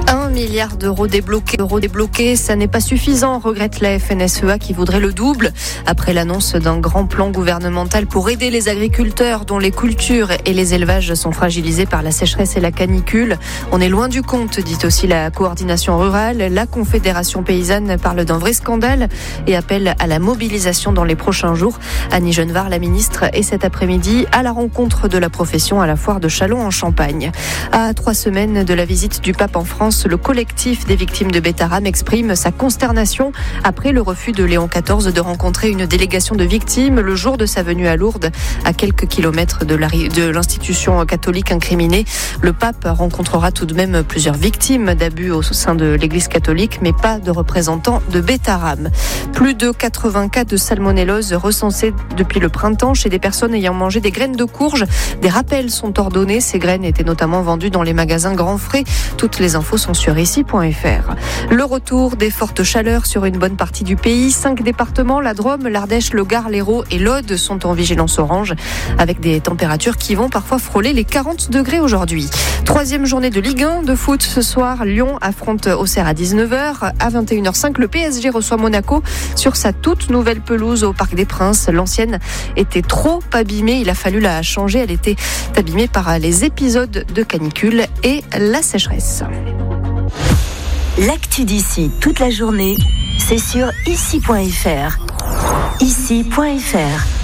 1 milliard d'euros débloqués, ça n'est pas suffisant, regrette la FNSEA qui voudrait le double. Après l'annonce d'un grand plan gouvernemental pour aider les agriculteurs dont les cultures et les élevages sont fragilisés par la sécheresse et la canicule. On est loin du compte, dit aussi la coordination rurale. La Confédération paysanne parle d'un vrai scandale et appelle à la mobilisation dans les prochains jours. Annie Genevard, la ministre, est cet après-midi à la rencontre de la profession à la foire de Châlons en Champagne. À 3 semaines de la visite du pape en France, le collectif des victimes de Beta-Haram exprime sa consternation après le refus de Léon XIV de rencontrer une délégation de victimes le jour de sa venue à Lourdes, à quelques kilomètres de l'institution catholique incriminée. Le pape rencontrera tout de même plusieurs victimes d'abus au sein de l'Église catholique, mais pas de représentants de Beta-Haram. Plus de 80 cas de salmonellose recensés depuis le printemps chez des personnes ayant mangé des graines de courge. Des rappels sont ordonnés. Ces graines étaient notamment vendues dans les magasins Grand Frais. Toutes les infos sont sur ici.fr. Le retour des fortes chaleurs sur une bonne partie du pays. 5 départements, la Drôme, l'Ardèche, le Gard, l'Hérault et l'Aude sont en vigilance orange avec des températures qui vont parfois frôler les 40 degrés aujourd'hui. 3e journée de Ligue 1 de foot ce soir. Lyon affronte Auxerre à 19h. À 21h05, le PSG reçoit Monaco sur sa toute nouvelle pelouse au Parc des Princes. L'ancienne était trop abîmée. Il a fallu la changer. Elle était abîmée par les épisodes de canicule et la sécheresse. L'actu d'ici toute la journée, c'est sur ici.fr. Ici.fr.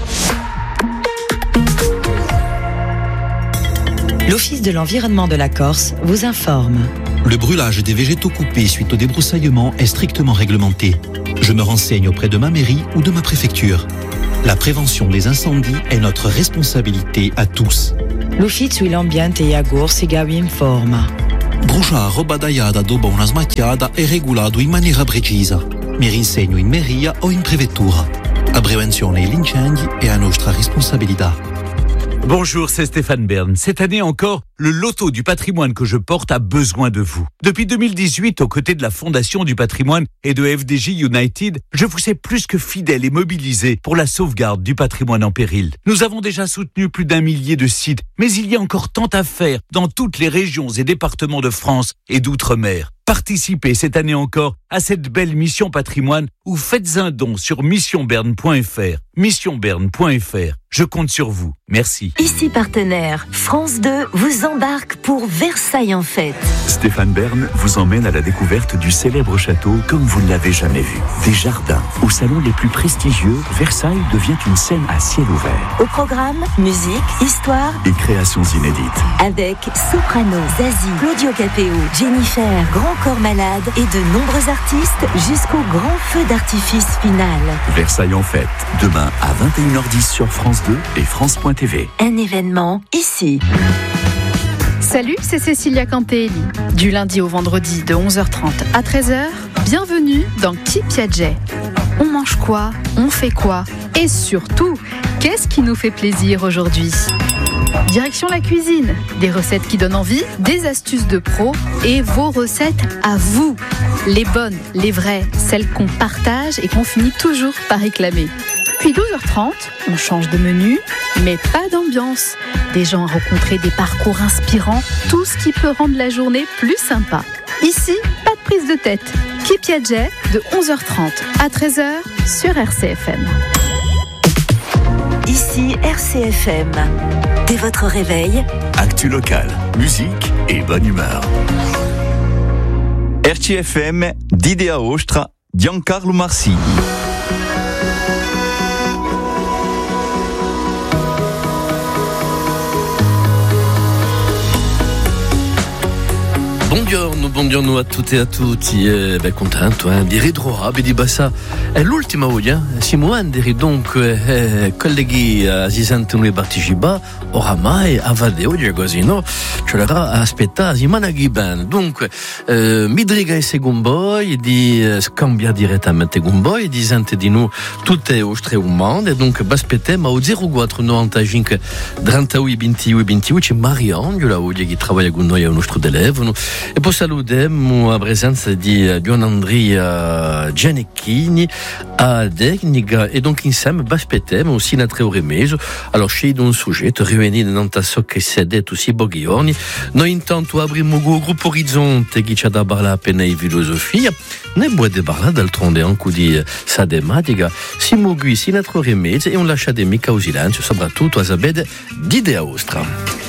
L'Office de l'environnement de la Corse vous informe. Le brûlage des végétaux coupés suite au débroussaillement est strictement réglementé. Je me renseigne auprès de ma mairie ou de ma préfecture. La prévention des incendies est notre responsabilité à tous. L'Ufficio dell'Ambiente e Agor Siga vi informa. Bruciare roba tagliata dopo una smacchiata è regolato in maniera precisa. Mi rinsegno in mairia o in prefettura. La prevenzione degli incendi è a nostra responsabilità. Bonjour, c'est Stéphane Bern. Cette année encore, le loto du patrimoine que je porte a besoin de vous. Depuis 2018, aux côtés de la Fondation du patrimoine et de FDJ United, je vous ai plus que fidèle et mobilisé pour la sauvegarde du patrimoine en péril. Nous avons déjà soutenu plus d'1 millier de sites, mais il y a encore tant à faire dans toutes les régions et départements de France et d'outre-mer. Participez cette année encore à cette belle mission patrimoine ou faites un don sur missionberne.fr. Missionberne.fr. Je compte sur vous. Merci. Ici partenaire, France 2 vous embarque pour Versailles en fête. Stéphane Bern vous emmène à la découverte du célèbre château comme vous ne l'avez jamais vu. Des jardins, aux salons les plus prestigieux, Versailles devient une scène à ciel ouvert. Au programme, musique, histoire et créations inédites. Avec Soprano, Zazie, Claudio Capéo, Jennifer, Grand Corps Malade et de nombreux artistes jusqu'au grand feu d'artifice final. Versailles en fête, demain à 21h10 sur France 2 et France.tv. Un événement ici. Salut, c'est Cécilia Cantelli. Du lundi au vendredi de 11h30 à 13h, bienvenue dans Qui Piaget. On mange quoi ? On fait quoi ? Et surtout, qu'est-ce qui nous fait plaisir aujourd'hui ? Direction la cuisine, des recettes qui donnent envie, des astuces de pro et vos recettes à vous. Les bonnes, les vraies, celles qu'on partage et qu'on finit toujours par réclamer. Puis 12h30, on change de menu, mais pas d'ambiance. Des gens à rencontrer, des parcours inspirants, tout ce qui peut rendre la journée plus sympa. Ici, pas de prise de tête. Qui Piaget de 11h30 à 13h sur RCFM. Ici RCFM. Dès votre réveil, actu locale, musique et bonne humeur. RCFM, d'Idea Ostra, Giancarlo Marsini. Buongiorno a tutti e a tutti, contento di ritrovare, di bassa. È l'ultima volta, siamo andati dunque, colleghi si sentono e partecipa, oramai a vedere così, no? Ce l'era aspettare, si managhi bene. Dunque, mi driga e seguo voi, di scambia direttamente con voi, di sente di noi tutte le vostre domande, e dunque, aspettiamo a 04 95 32 28 28, c'è Mariangela, che lavora con noi al nostro telefono. E poi salutiamo la presenza di Buon Andrea Gianecchini a tecnica e donc insieme aspettiamo aussi una 3 ore e mezzo. Allora c'è un soggetto riunito in so che si è detto si boghioni. Noi intanto avremo il gruppo Orizzonte che ci ha da parlare appena di filosofia. Ne vuoi parlare d'altronde anche di sa tematica. Siamo qui in 3 ore e mezzo e un lascia di mica o silenzio, soprattutto a sapere di Idea Ostra.